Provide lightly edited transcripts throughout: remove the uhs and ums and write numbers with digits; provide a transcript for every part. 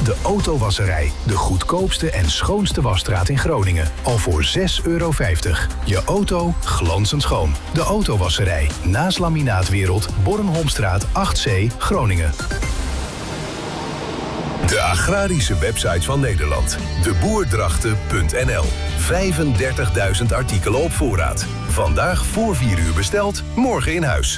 De Autowasserij. De goedkoopste en schoonste wasstraat in Groningen. Al voor €6,50. Je auto glanzend schoon. De Autowasserij. Naast Laminaatwereld, Bornholmstraat 8C, Groningen. De agrarische website van Nederland. Deboerdrachten.nl. 35.000 artikelen op voorraad. Vandaag voor 4 uur besteld, morgen in huis.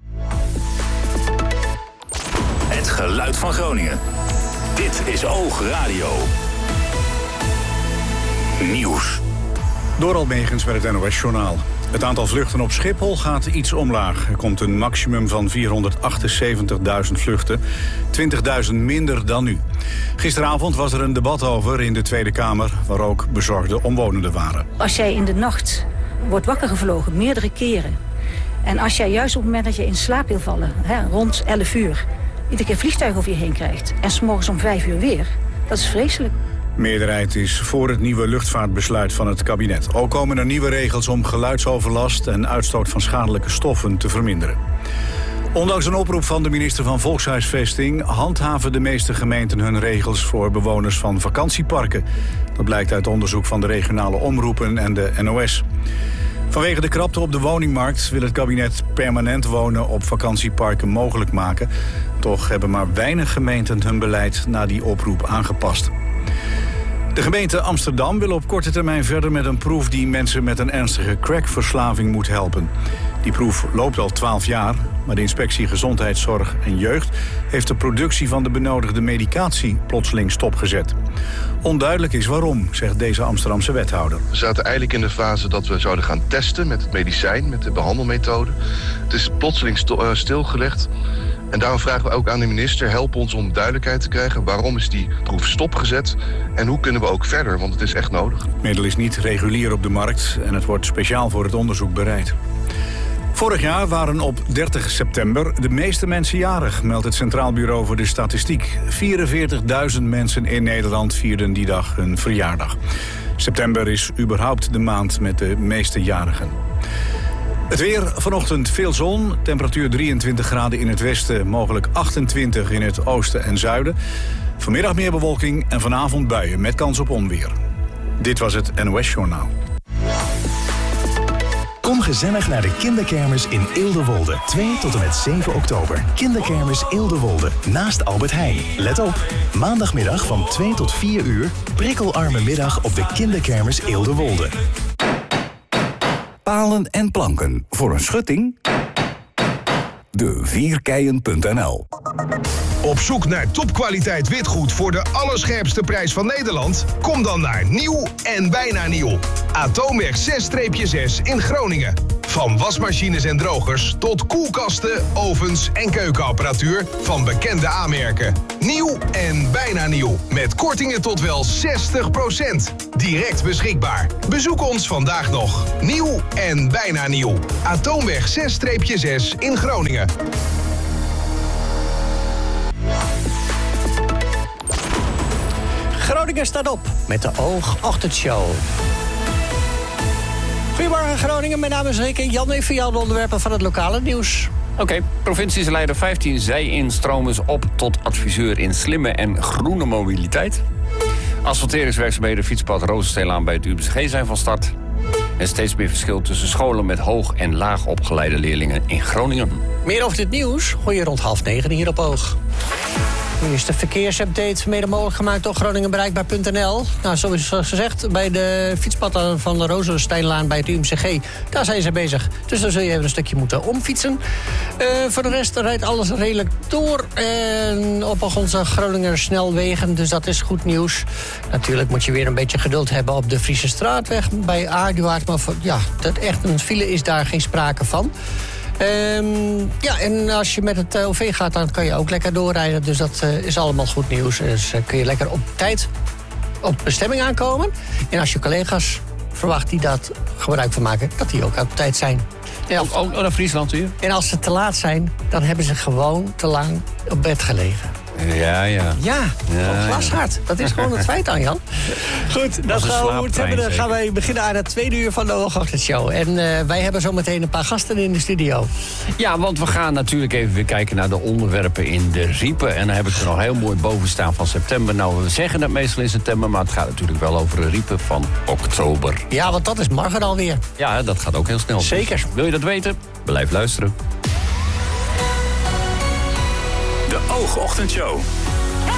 Het geluid van Groningen. Dit is Oogradio. Nieuws. Doral Megens met het NOS-journaal. Het aantal vluchten op Schiphol gaat iets omlaag. Er komt een maximum van 478.000 vluchten. 20.000 minder dan nu. Gisteravond was er een debat over in de Tweede Kamer, waar ook bezorgde omwonenden waren. Als jij in de nacht wordt wakker gevlogen, meerdere keren. En als jij juist op het moment dat je in slaap wil vallen, rond 11 uur... iedere keer vliegtuig over je heen krijgt en 's morgens om 5 uur weer, dat is vreselijk. Meerderheid is voor het nieuwe luchtvaartbesluit van het kabinet. Ook komen er nieuwe regels om geluidsoverlast en uitstoot van schadelijke stoffen te verminderen. Ondanks een oproep van de minister van Volkshuisvesting handhaven de meeste gemeenten hun regels voor bewoners van vakantieparken. Dat blijkt uit onderzoek van de regionale omroepen en de NOS. Vanwege de krapte op de woningmarkt wil het kabinet permanent wonen op vakantieparken mogelijk maken. Toch hebben maar weinig gemeenten hun beleid na die oproep aangepast. De gemeente Amsterdam wil op korte termijn verder met een proef die mensen met een ernstige crackverslaving moet helpen. Die proef loopt al 12 jaar, maar de inspectie Gezondheidszorg en Jeugd heeft de productie van de benodigde medicatie plotseling stopgezet. Onduidelijk is waarom, zegt deze Amsterdamse wethouder. We zaten eigenlijk in de fase dat we zouden gaan testen met het medicijn, met de behandelmethode. Het is plotseling stilgelegd. En daarom vragen we ook aan de minister, help ons om duidelijkheid te krijgen. Waarom is die proef stopgezet en hoe kunnen we ook verder, want het is echt nodig. Het middel is niet regulier op de markt en het wordt speciaal voor het onderzoek bereid. Vorig jaar waren op 30 september de meeste mensen jarig, meldt het Centraal Bureau voor de Statistiek. 44.000 mensen in Nederland vierden die dag hun verjaardag. September is überhaupt de maand met de meeste jarigen. Het weer, vanochtend veel zon, temperatuur 23 graden in het westen, mogelijk 28 in het oosten en zuiden. Vanmiddag meer bewolking en vanavond buien met kans op onweer. Dit was het NOS-journaal. Kom gezellig naar de Kinderkermis in Eelde-Wolde. 2 tot en met 7 oktober. Kinderkermis Eelde-Wolde, naast Albert Heijn. Let op, maandagmiddag van 2 tot 4 uur... prikkelarme middag op de Kinderkermis Eelde-Wolde. Palen en planken voor een schutting? De4keien.nl. Op zoek naar topkwaliteit witgoed voor de allerscherpste prijs van Nederland? Kom dan naar Nieuw en Bijna Nieuw. Atoomweg 6-6 in Groningen. Van wasmachines en drogers tot koelkasten, ovens en keukenapparatuur van bekende aanmerken. Nieuw en Bijna Nieuw. Met kortingen tot wel 60%. Direct beschikbaar. Bezoek ons vandaag nog. Nieuw en Bijna Nieuw. Atoomweg 6-6 in Groningen. Groningen staat op met de Oogochtendshow. Goedemorgen Groningen, mijn naam is Rick en Jan heeft voor jou de onderwerpen van het lokale nieuws. Oké, provincies leiden 15 zij-instromers op tot adviseur in slimme en groene mobiliteit. Asfalteringswerkzaamheden fietspad Rozensteelaan bij het UMCG zijn van start. En steeds meer verschil tussen scholen met hoog- en laag opgeleide leerlingen in Groningen. Meer over dit nieuws hoor je rond 8:30 hier op Oog. Nu is de verkeersupdate mede mogelijk gemaakt door GroningenBereikbaar.nl. Nou, zoals gezegd, bij de fietspaden van de Rozensteinlaan bij het UMCG, daar zijn ze bezig. Dus dan zul je even een stukje moeten omfietsen. Voor de rest rijdt alles redelijk door. En op onze Groninger snelwegen, dus dat is goed nieuws. Natuurlijk moet je weer een beetje geduld hebben op de Friese Straatweg bij Aarduard. Maar dat echt een file is daar geen sprake van. En als je met het OV gaat, dan kan je ook lekker doorrijden. Dus dat is allemaal goed nieuws. Dus kun je lekker op tijd op bestemming aankomen. En als je collega's verwacht die dat gebruik van maken, dat die ook op tijd zijn. Ook naar Friesland hier? En als ze te laat zijn, dan hebben ze gewoon te lang op bed gelegen. Ja. Ja, glashard. Dat is gewoon het feit dan, Jan. Goed, dat gaan wij beginnen aan het tweede uur van de Hoogochtendshow. En wij hebben zometeen een paar gasten in de studio. Ja, want we gaan natuurlijk even weer kijken naar de onderwerpen in de riepen. En dan heb ik er nog heel mooi boven staan van september. Nou, we zeggen het meestal in september, maar het gaat natuurlijk wel over de riepen van oktober. Ja, want dat is morgen alweer. Ja, dat gaat ook heel snel. Zeker. Dus wil je dat weten? Blijf luisteren. De Oogochtendshow.